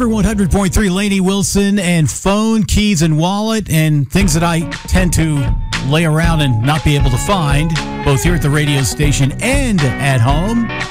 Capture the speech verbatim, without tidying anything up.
Denver one hundred point three, Lainey Wilson, and phone, keys, and wallet, and things that I tend to lay around and not be able to find, both here at the radio station and at home.